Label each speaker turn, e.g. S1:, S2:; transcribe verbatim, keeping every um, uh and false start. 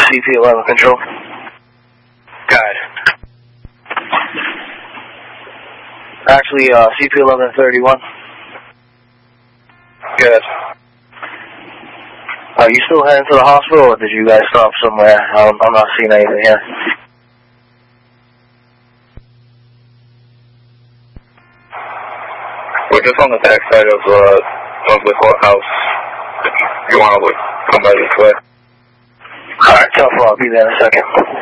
S1: C P eleven control.
S2: Guide.
S1: Actually, uh, C P eleven thirty-one.
S2: Good.
S1: Are you still heading to the hospital, or did you guys stop somewhere? I'm, I'm not seeing anything here.
S2: We're just on the back side of uh, Brunswick Courthouse. If you want to come by this way.
S1: Alright, tough. I'll be there in a second.